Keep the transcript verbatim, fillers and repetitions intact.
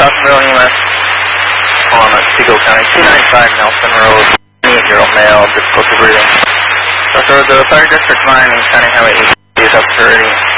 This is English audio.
Dawsonville E M S on Seagull County, two ninety-five Nelson Road, twenty-eight-year-old male, difficulty breathing. Dr. The Fire District nine and County Highway eight is up for ready.